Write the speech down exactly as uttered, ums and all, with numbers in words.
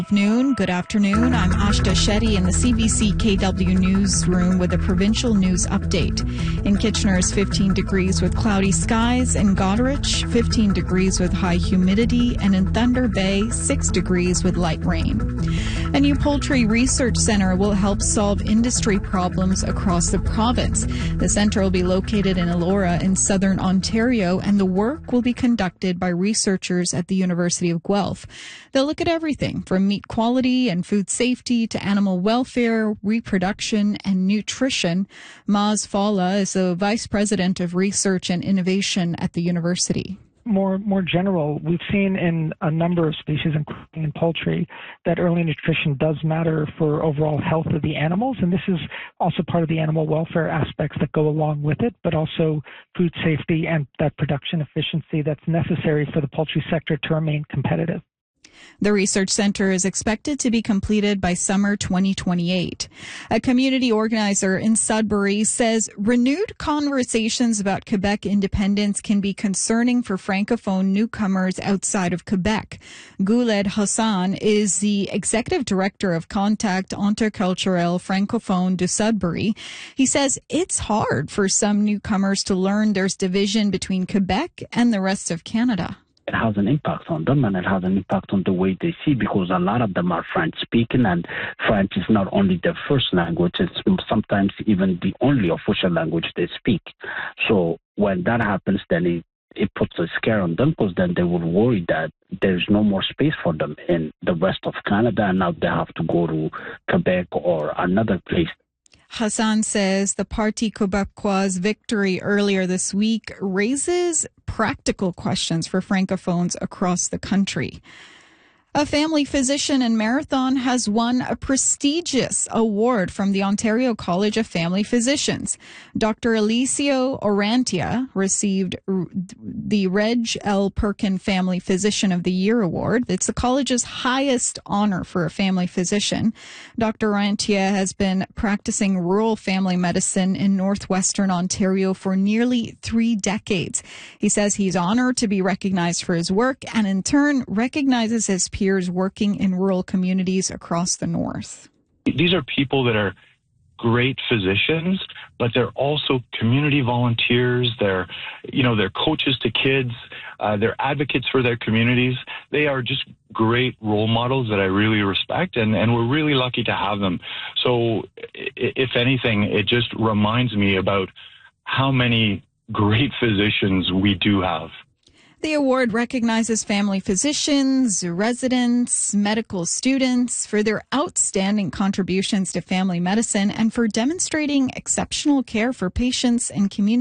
Noon. Good afternoon. I'm Ashta Shetty in the C B C K W newsroom with a provincial news update. In Kitchener is fifteen degrees with cloudy skies. In Goderich, fifteen degrees with high humidity. And in Thunder Bay, six degrees with light rain. A new poultry research center will help solve industry problems across the province. The center will be located in Elora in southern Ontario, and the work will be conducted by researchers at the University of Guelph. They'll look at everything from meat quality and food safety to animal welfare, reproduction, and nutrition. Maz Falla is the Vice President of Research and Innovation at the university. More more general, we've seen in a number of species, including in poultry, that early nutrition does matter for overall health of the animals, and this is also part of the animal welfare aspects that go along with it, but also food safety and that production efficiency that's necessary for the poultry sector to remain competitive. The research center is expected to be completed by summer twenty twenty-eight. A community organizer in Sudbury says renewed conversations about Quebec independence can be concerning for Francophone newcomers outside of Quebec. Guled Hassan is the executive director of Contact Interculturel Francophone de Sudbury. He says it's hard for some newcomers to learn there's division between Quebec and the rest of Canada. It has an impact on them, and it has an impact on the way they see, because a lot of them are French speaking, and French is not only their first language, it's sometimes even the only official language they speak. So when that happens, then it, it puts a scare on them, because then they would worry that there's no more space for them in the rest of Canada, and now they have to go to Quebec or another place. Hassan says the Parti Québécois' victory earlier this week raises practical questions for Francophones across the country. A family physician in Marathon has won a prestigious award from the Ontario College of Family Physicians. Doctor Alicio Orantia received the Reg L. Perkin Family Physician of the Year Award. It's the college's highest honor for a family physician. Doctor Orantia has been practicing rural family medicine in northwestern Ontario for nearly three decades. He says he's honored to be recognized for his work and in turn recognizes his peers working in rural communities across the north. These are people that are great physicians, but they're also community volunteers. They're, you know, they're coaches to kids. Uh, they're advocates for their communities. They are just great role models that I really respect, and, and we're really lucky to have them. So if anything, it just reminds me about how many great physicians we do have. The award recognizes family physicians, residents, medical students for their outstanding contributions to family medicine and for demonstrating exceptional care for patients and community